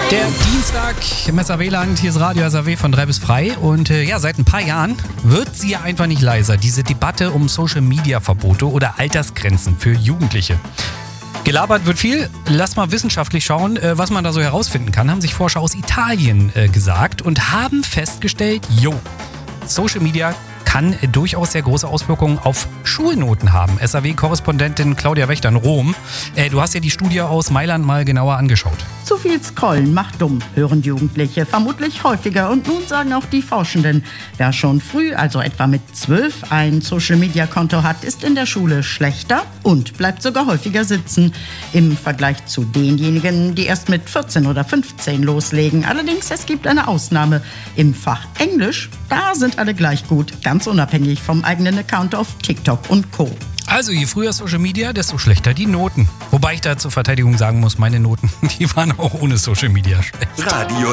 Der Dienstag im SAW-Land, hier ist Radio SAW von 3 bis frei und seit ein paar Jahren wird sie ja einfach nicht leiser, diese Debatte um Social-Media-Verbote oder Altersgrenzen für Jugendliche. Gelabert wird viel, lass mal wissenschaftlich schauen, was man da so herausfinden kann, haben sich Forscher aus Italien gesagt und haben festgestellt, Social-Media kann durchaus sehr große Auswirkungen auf Schulnoten haben. SAW-Korrespondentin Claudia Wächter in Rom. Du hast ja die Studie aus Mailand mal genauer angeschaut. Zu viel Scrollen macht dumm, hören Jugendliche vermutlich häufiger. Und nun sagen auch die Forschenden, wer schon früh, also etwa mit 12, ein Social-Media-Konto hat, ist in der Schule schlechter und bleibt sogar häufiger sitzen. Im Vergleich zu denjenigen, die erst mit 14 oder 15 loslegen. Allerdings, es gibt eine Ausnahme. Im Fach Englisch, da sind alle gleich gut, ganz unabhängig vom eigenen Account auf TikTok und Co. Also je früher Social Media, desto schlechter die Noten. Wobei ich da zur Verteidigung sagen muss, meine Noten, die waren auch ohne Social Media schlecht. Radio